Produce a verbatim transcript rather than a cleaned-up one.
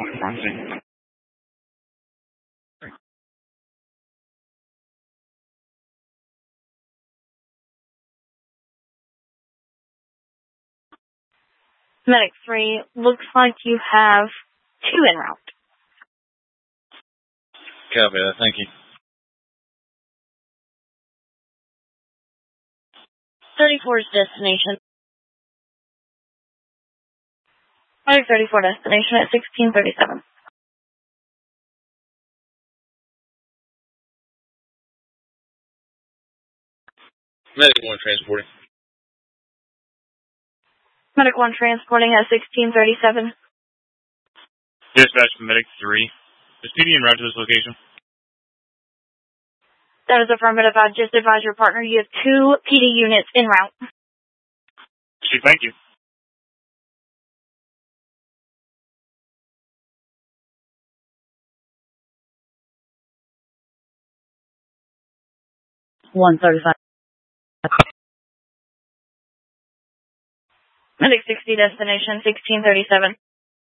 twenty-four on scene. Medic three, looks like you have two en route. Copy that, thank you. thirty-four's destination. Medic thirty-four destination at sixteen thirty-seven. Medic one transporting. Medic one transporting at sixteen thirty-seven. Dispatch from Medic three. Is P D en route to this location? That is affirmative. I just advised your partner you have two P D units en route. Chief, thank you. one thirty-five. Medic sixty destination, sixteen thirty-seven.